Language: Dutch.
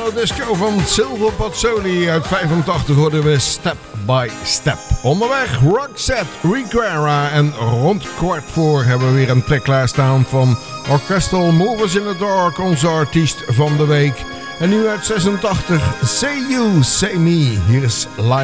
Italo Disco van Silver Pazzoli. Uit 85 hoorden we Step by Step. Onderweg Roxette, Riquera en rond kwart voor hebben we weer een track klaarstaan van Orchestral Movers in the Dark, onze artiest van de week. En nu uit 86, Say You, Say Me. Hier is Live.